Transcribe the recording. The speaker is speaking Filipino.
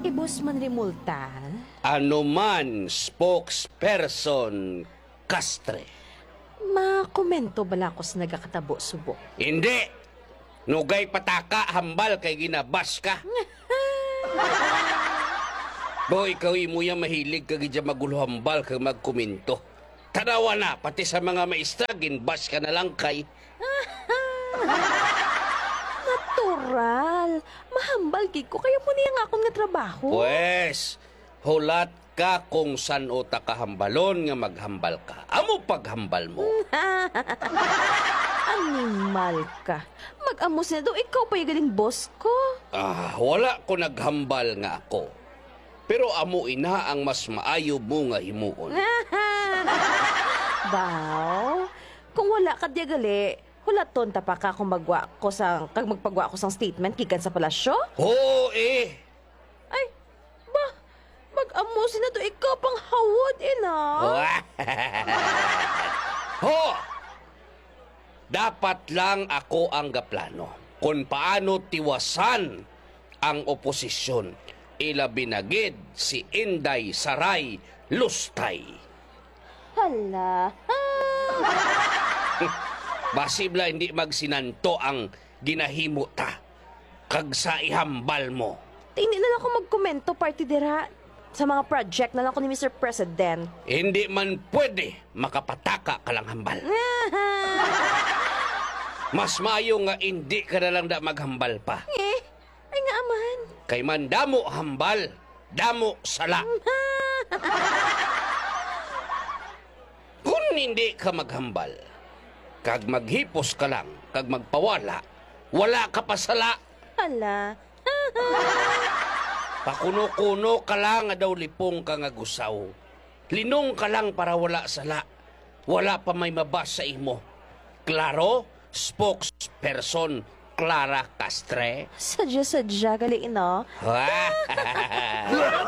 Ibos man rimulta. Ano man, spokesperson Castre. Makomento bala ko sa nagakatabo subok. Hindi! Nugay pataka, hambal kay ginabas ka. Bo, ikaw mo yung mahilig kag dyan magulo hambal kag magkomento. Tanawa na, pati sa mga maestra, ginbas ka na lang kay. Natural. Mahambal gid ko kaya mo niya nga akong nga trabaho. Pues, hulat ka kung san o takahambalon nga maghambal ka. Amo paghambal mo. Animal ka. Mag-amos na daw, ikaw pa yung galing boss ko. Wala ko naghambal nga ako. Pero amo ina ang mas maayo mo nga himuon. Baw, kung wala ka diya gali, hulaton ta pa ka kung magpagwa ko sang statement gikan sa palasyo? Oo eh. Ay, ba, mag-amusin na to ikaw pang hawad, ina. Ho! Dapat lang ako ang gaplano kung paano tiwasan ang oposisyon. Ila binagid si Inday Saray Lustay. Hala. Basibla hindi magsinanto ang ginahimo ta. Kag sa ihambal mo. Hindi na lang ako magkomento, party dira. Sa mga project na lang ko ni Mr. President. Hindi man pwede makapataka ka lang hambal. Mas maayo nga hindi ka na lang da maghambal pa. Ay nga aman. Kay man damo hambal, damo sala. Kung hindi ka maghambal, kag maghipos ka lang, kag magpawala, wala ka pa sala. Hala. Pakuno-kuno ka lang nga daw lipong ka nga gusaw. Linong ka lang para wala sala. Wala pa may mabas sa imo. Klaro, spokesperson Clara Castre. Sadya gali, ino.